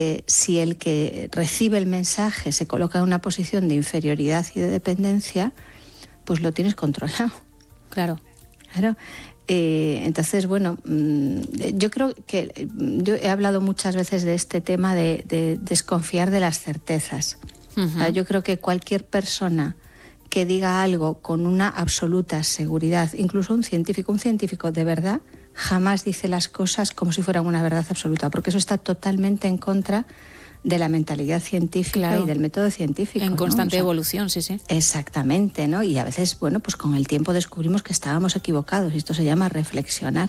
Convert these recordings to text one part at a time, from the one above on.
si el que recibe el mensaje se coloca en una posición de inferioridad y de dependencia, pues lo tienes controlado. Claro. Entonces, bueno, yo creo que yo he hablado muchas veces de este tema de desconfiar de las certezas. Uh-huh. Yo creo que cualquier persona que diga algo con una absoluta seguridad, incluso un científico de verdad, jamás dice las cosas como si fueran una verdad absoluta, porque eso está totalmente en contra de la mentalidad científica, claro, y del método científico. En constante evolución, sí. Exactamente, ¿no? Y a veces, bueno, pues con el tiempo descubrimos que estábamos equivocados, y esto se llama reflexionar.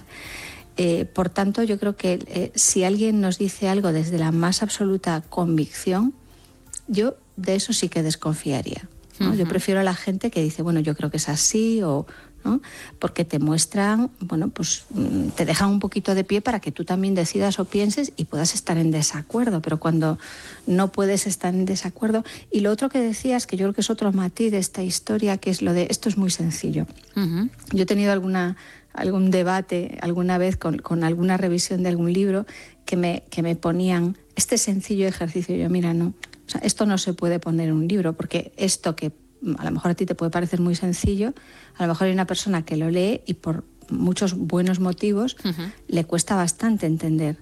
Por tanto, yo creo que si alguien nos dice algo desde la más absoluta convicción, yo de eso sí que desconfiaría, ¿no? Uh-huh. Yo prefiero a la gente que dice, bueno, yo creo que es así, ¿no? Porque te muestran, bueno, pues te dejan un poquito de pie para que tú también decidas o pienses y puedas estar en desacuerdo, pero cuando no puedes estar en desacuerdo. Y lo otro que decías, que yo creo que es otro matiz de esta historia, que es lo de esto es muy sencillo. Uh-huh. Yo he tenido algún debate alguna vez con alguna revisión de algún libro que me ponían este sencillo ejercicio, y yo, mira, no, o sea, esto no se puede poner en un libro, porque esto que a lo mejor a ti te puede parecer muy sencillo, a lo mejor hay una persona que lo lee y por muchos buenos motivos uh-huh. le cuesta bastante entender.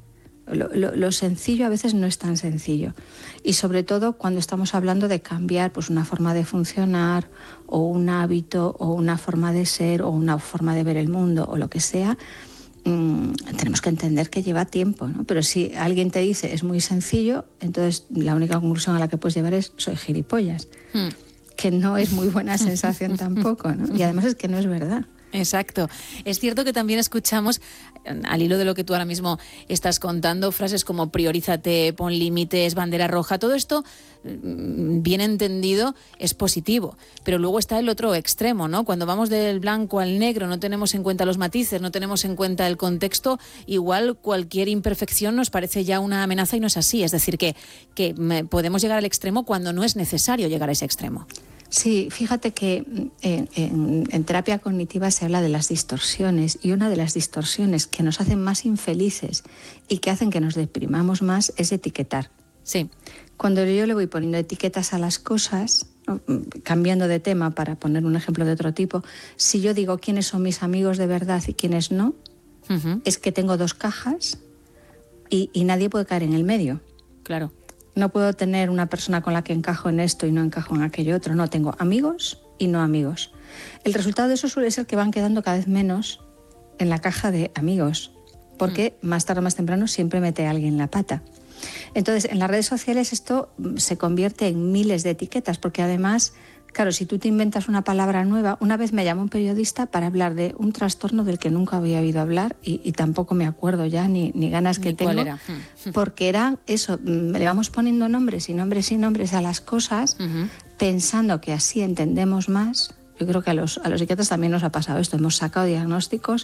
Lo sencillo a veces no es tan sencillo. Y sobre todo cuando estamos hablando de cambiar pues una forma de funcionar o un hábito o una forma de ser o una forma de ver el mundo o lo que sea, tenemos que entender que lleva tiempo, ¿no? Pero si alguien te dice es muy sencillo, entonces la única conclusión a la que puedes llevar es soy gilipollas. Que no es muy buena sensación tampoco, ¿no? Y además es que no es verdad. Exacto. Es cierto que también escuchamos, al hilo de lo que tú ahora mismo estás contando, frases como priorízate, pon límites, bandera roja, todo esto, bien entendido, es positivo. Pero luego está el otro extremo, ¿no? Cuando vamos del blanco al negro, no tenemos en cuenta los matices, no tenemos en cuenta el contexto, igual cualquier imperfección nos parece ya una amenaza y no es así. Es decir, que podemos llegar al extremo cuando no es necesario llegar a ese extremo. Sí, fíjate que en terapia cognitiva se habla de las distorsiones, y una de las distorsiones que nos hacen más infelices y que hacen que nos deprimamos más es etiquetar. Sí. Cuando yo le voy poniendo etiquetas a las cosas, ¿no? Cambiando de tema para poner un ejemplo de otro tipo, si yo digo quiénes son mis amigos de verdad y quiénes no, uh-huh. es que tengo dos cajas y nadie puede caer en el medio. Claro. No puedo tener una persona con la que encajo en esto y no encajo en aquello otro. No, tengo amigos y no amigos. El resultado de eso suele ser que van quedando cada vez menos en la caja de amigos, porque más tarde o más temprano siempre mete a alguien la pata. Entonces, en las redes sociales esto se convierte en miles de etiquetas, porque además, claro, si tú te inventas una palabra nueva, una vez me llamó un periodista para hablar de un trastorno del que nunca había oído hablar y tampoco me acuerdo ya ni ganas que tengo. ¿Cuál era? Porque era eso, le vamos poniendo nombres y nombres a las cosas, uh-huh. pensando que así entendemos más. Yo creo que a los psiquiatras también nos ha pasado esto, hemos sacado diagnósticos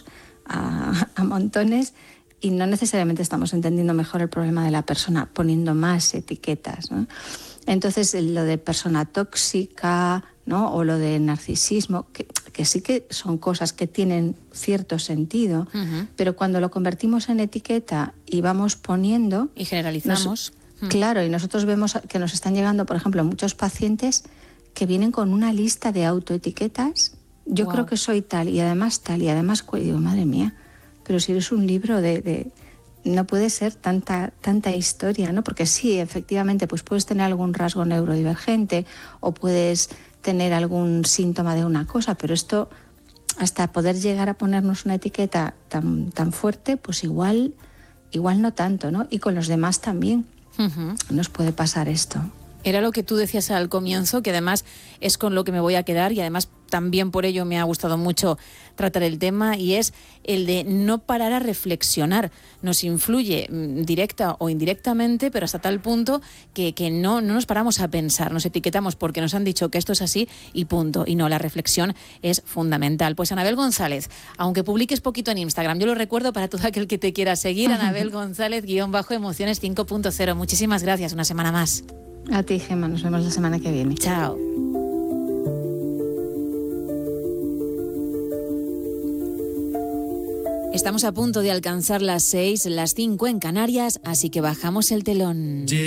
a montones y no necesariamente estamos entendiendo mejor el problema de la persona poniendo más etiquetas, ¿no? Entonces, lo de persona tóxica, ¿no? O lo de narcisismo, que sí que son cosas que tienen cierto sentido, uh-huh. pero cuando lo convertimos en etiqueta y vamos poniendo... Y generalizamos. Claro, y nosotros vemos que nos están llegando, por ejemplo, muchos pacientes que vienen con una lista de autoetiquetas. Yo creo que soy tal, y además, digo, madre mía, pero si eres un libro de no puede ser tanta historia, ¿no? Porque sí, efectivamente, pues puedes tener algún rasgo neurodivergente o puedes tener algún síntoma de una cosa, pero esto, hasta poder llegar a ponernos una etiqueta tan fuerte, pues igual no tanto, ¿no? Y con los demás también uh-huh. nos puede pasar esto. Era lo que tú decías al comienzo, que además es con lo que me voy a quedar y además también por ello me ha gustado mucho tratar el tema, y es el de no parar a reflexionar. Nos influye directa o indirectamente, pero hasta tal punto que no nos paramos a pensar, nos etiquetamos porque nos han dicho que esto es así y punto. Y no, la reflexión es fundamental. Pues Anabel González, aunque publiques poquito en Instagram, yo lo recuerdo para todo aquel que te quiera seguir, Anabel González _emociones 5.0. Muchísimas gracias, una semana más. A ti, Gemma, nos vemos la semana que viene. Chao. Estamos a punto de alcanzar las 6, las 5 en Canarias, así que bajamos el telón.